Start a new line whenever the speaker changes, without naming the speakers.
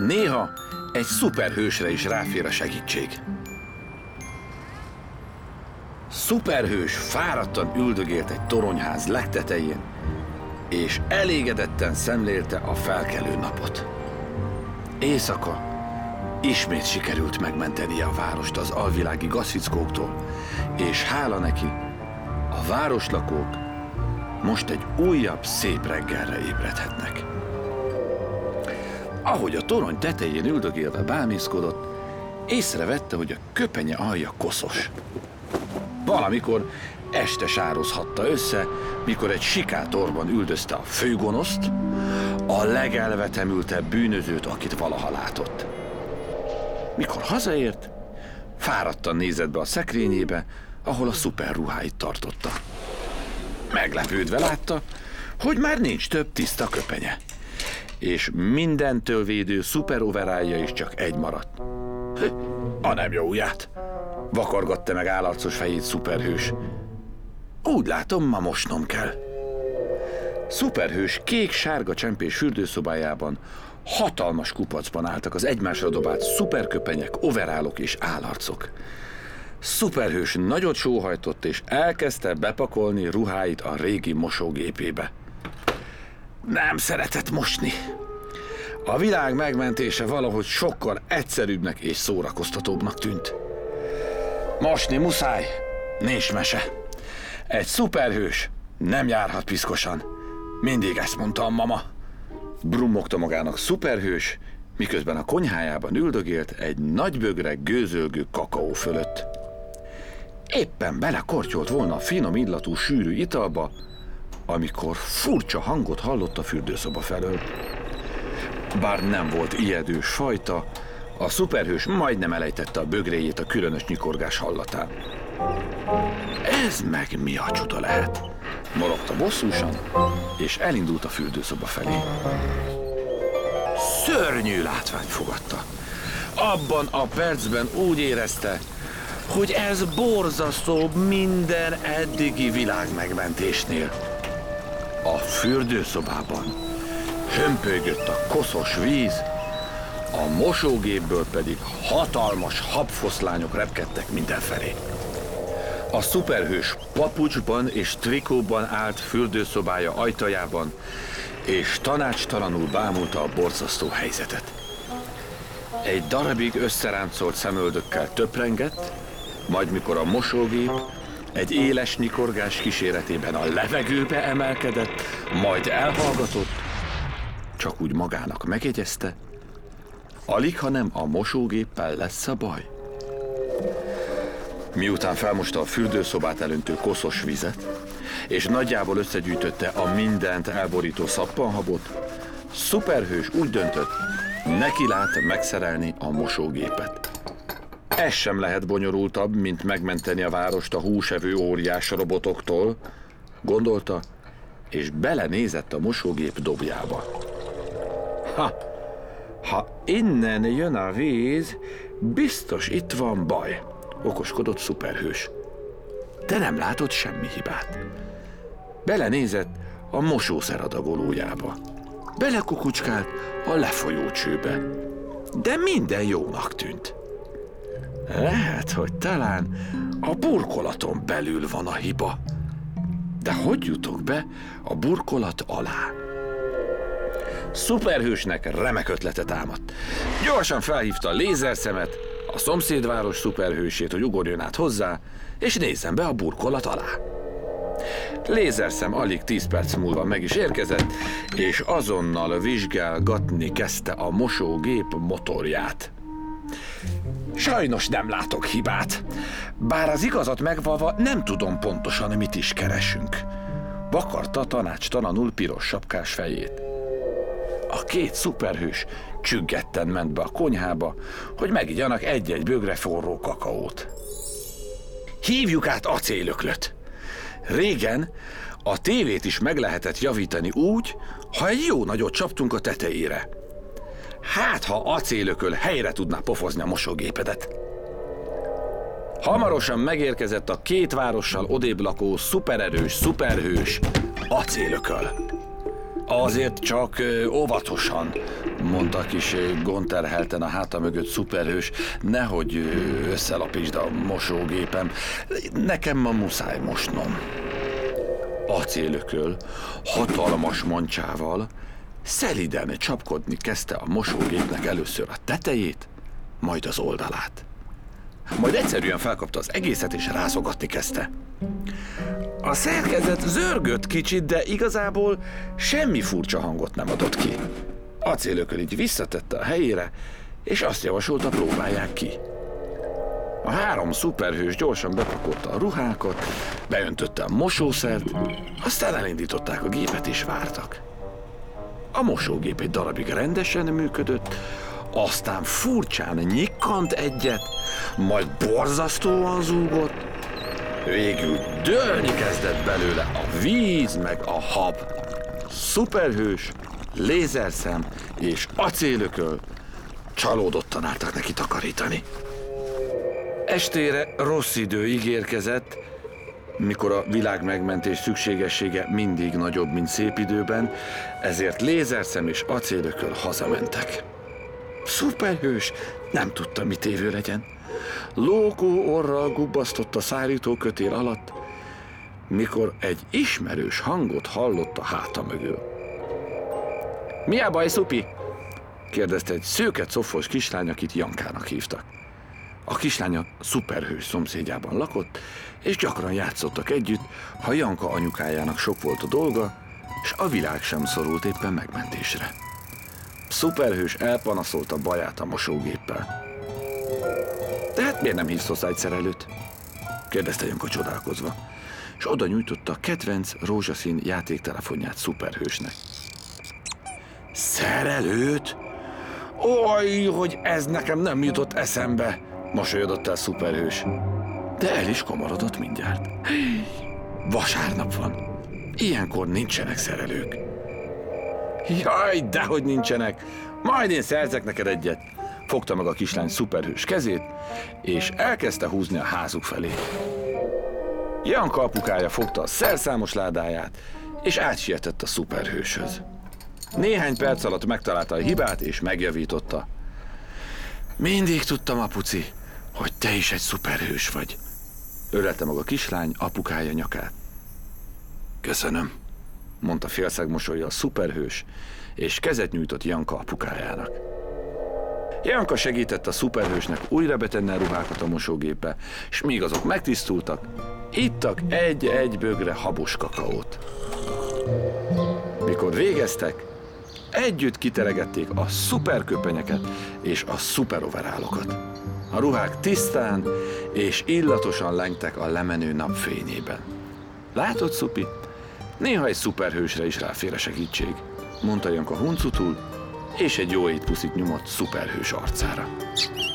Néha egy szuperhősre is ráfér a segítség. Szuperhős fáradtan üldögélt egy toronyház legtetején, és elégedetten szemlélte a felkelő napot. Éjszaka ismét sikerült megmentenie a várost az alvilági gazfickóktól, és hála neki, a városlakók most egy újabb szép reggelre ébredhetnek. Ahogy a torony tetején üldögélve bámészkodott, észrevette, hogy a köpenye alja koszos. Valamikor este sározhatta össze, mikor egy sikátorban üldözte a főgonoszt, a legelvetemültebb bűnözőt, akit valaha látott. Mikor hazaért, fáradtan nézett be a szekrényébe, ahol a szuperruháit tartotta. Meglepődve látta, hogy már nincs több tiszta köpenye, és mindentől védő szuperoverálja is csak egy maradt. A nem jó ujját! Vakargatta meg állarcos fejét szuperhős. Úgy látom, ma mosnom kell. Szuperhős kék-sárga csempés fürdőszobájában hatalmas kupacban álltak az egymásra dobált szuperköpenyek, overálok és állarcok. Szuperhős nagyot sóhajtott, és elkezdte bepakolni ruháit a régi mosógépébe. Nem szeretett mosni. A világ megmentése valahogy sokkal egyszerűbbnek és szórakoztatóbbnak tűnt. Mosni muszáj, nincs mese. Egy szuperhős nem járhat piszkosan. Mindig ezt mondta a mama. Brummogta magának szuperhős, miközben a konyhájában üldögélt egy nagybögre gőzölgő kakaó fölött. Éppen belekortyolt volna a finom illatú sűrű italba, amikor furcsa hangot hallott a fürdőszoba felől. Bár nem volt ijedős fajta, a szuperhős majdnem elejtette a bögréjét a különös nyikorgás hallatán. Ez meg mi a csuda lehet? Morogta bosszúsan, és elindult a fürdőszoba felé. Szörnyű látvány fogadta. Abban a percben úgy érezte, hogy ez borzasztóbb minden eddigi világmegmentésnél. A fürdőszobában hömpölygött a koszos víz, a mosógépből pedig hatalmas habfoszlányok repkedtek mindenfelé. A szuperhős papucsban és trikóban állt fürdőszobája ajtajában, és tanácstalanul bámulta a borzasztó helyzetet. Egy darabig összeráncolt szemöldökkel töprengett, majd mikor a mosógép egy éles nyikorgás kíséretében a levegőbe emelkedett, majd elhallgatott, csak úgy magának megjegyezte, alighanem a mosógéppel lesz a baj. Miután felmosta a fürdőszobát elöntő koszos vizet, és nagyjából összegyűjtötte a mindent elborító szappanhabot, szuperhős úgy döntött, neki lát megszerelni a mosógépet. Ez sem lehet bonyolultabb, mint megmenteni a várost a húsevő óriás robotoktól, gondolta, és belenézett a mosógép dobjába. Ha innen jön a víz, biztos itt van baj, okoskodott szuperhős. De nem látott semmi hibát. Belenézett a mosószer adagolójába. Belekukucskált a lefolyó csőbe. De minden jónak tűnt. Lehet, hogy talán a burkolaton belül van a hiba. De hogy jutok be a burkolat alá? Szuperhősnek remek ötlete támadt. Gyorsan felhívta a lézerszemet, a szomszédváros szuperhősét, hogy ugorjon át hozzá, és nézzen be a burkolat alá. Lézerszem alig 10 perc múlva meg is érkezett, és azonnal vizsgálgatni kezdte a mosógép motorját. Sajnos nem látok hibát, bár az igazat megvalva nem tudom pontosan, mit is keresünk. Vakarta tanácstalanul piros sapkás fejét. A két szuperhős csüggetten ment be a konyhába, hogy megigyanak egy-egy bögre forró kakaót. Hívjuk át acélöklöt. Régen a tévét is meg lehetett javítani úgy, ha egy jó nagyot csaptunk a tetejére. Hát, ha acélököl helyre tudná pofozni a mosógépedet. Hamarosan megérkezett a két várossal odébb lakó szupererős szuperhős, acélököl. Azért csak óvatosan, mondta kis gondterhelten a háta mögött szuperhős, nehogy összelapítsd a mosógépem. Nekem ma muszáj mosnom. Acélököl, hatalmas mancsával szeliden csapkodni kezdte a mosógépnek először a tetejét, majd az oldalát. Majd egyszerűen felkapta az egészet és rászogatni kezdte. A szerkezet zörgött kicsit, de igazából semmi furcsa hangot nem adott ki. Acélököl így visszatette a helyére, és azt javasolta, próbálják ki. A 3 szuperhős gyorsan bepakolta a ruhákat, beöntötte a mosószert, aztán elindították a gépet és vártak. A mosógép egy darabig rendesen működött, aztán furcsán nyikkant egyet, majd borzasztóan zúgott, végül dőlni kezdett belőle a víz meg a hab. Szuperhős, lézerszem és acélököl csalódottan álltak neki takarítani. Estére rossz idő ígérkezett, mikor a világ megmentés szükségessége mindig nagyobb, mint szép időben, ezért lézerszem és acélököl hazamentek. Szuperhős nem tudta, mit évő legyen. Lógó orral gubbasztott a szállítókötél alatt, mikor egy ismerős hangot hallott a háta mögül. Mi a baj, Szupi? Kérdezte egy szőke cofos kislány, akit Jankának hívtak. A kislánya szuperhős szomszédjában lakott, és gyakran játszottak együtt, ha Janka anyukájának sok volt a dolga, és a világ sem szorult éppen megmentésre. Szuperhős elpanaszolta baját a mosógéppel. De hát miért nem hívsz hozzá egy szerelőt? Kérdezte Janka csodálkozva, és oda nyújtotta a kedvenc rózsaszín játéktelefonját szuperhősnek. Szerelőt? Oj, hogy ez nekem nem jutott eszembe, mosolyodott el szuperhős. De el is komorodott mindjárt. Vasárnap van. Ilyenkor nincsenek szerelők. Jaj, dehogy nincsenek. Majd én szerzek neked egyet. Fogta meg a kislány szuperhős kezét, és elkezdte húzni a házuk felé. Janka apukája fogta a szerszámos ládáját, és átsietett a szuperhőshöz. Néhány perc alatt megtalálta a hibát, és megjavította. Mindig tudtam, apuci, hogy te is egy szuperhős vagy. Ölelte meg a kislány apukája nyakát. Köszönöm, mondta félszeg mosollyal a szuperhős, és kezet nyújtott Janka apukájának. Janka segített a szuperhősnek újra betenni a ruhákat a mosógépbe, és míg azok megtisztultak, ittak egy-egy bögre habos kakaót. Mikor végeztek, együtt kiteregették a szuperköpenyeket és a szuperoverálokat. A ruhák tisztán és illatosan lengtek a lemenő napfényében. Látod, Szupi? Néha egy szuperhősre is ráfér a segítség, mondta Janka huncutul, és egy jó étpuszit nyomott szuperhős arcára.